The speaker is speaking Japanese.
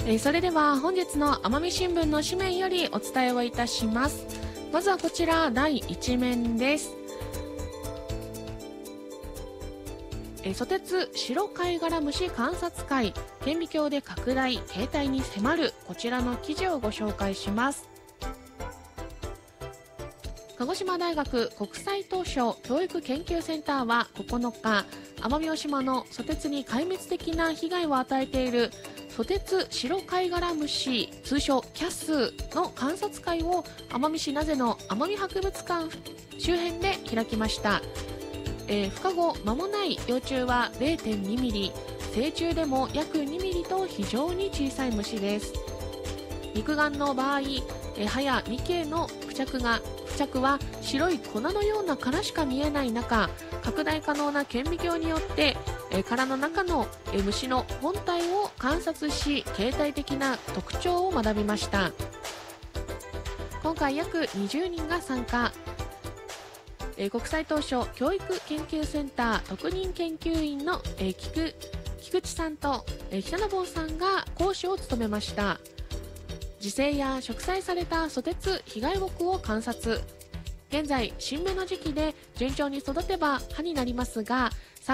それでは本日の奄美新聞の紙面よりお伝えをいたします。まずはこちら第1面です。ソテツ白貝殻虫観察会、顕微鏡で拡大、形態に迫る、こちらの記事をご紹介します。鹿児島大学国際東証教育研究センターは9日、奄美大島のソテツに壊滅的な被害を与えているソテツ白貝殻虫、通称キャスの観察会を奄美市名瀬の奄美博物館周辺で開きました。孵化後間もない幼虫は 0.2 ミリ、成虫でも約2ミリと非常に小さい虫です。肉眼の場合、歯や幹への付着は白い粉のような殻しか見えない中、拡大可能な顕微鏡によって殻の中の虫の本体を観察し、形態的な特徴を学びました。今回約20人が参加。国際東証教育研究センター特任研究員の菊池さんと北野坊さんが講師を務めました。自生や植栽されたソテツ被害木を観察。現在新芽の時期で順調に育てば葉になりますが、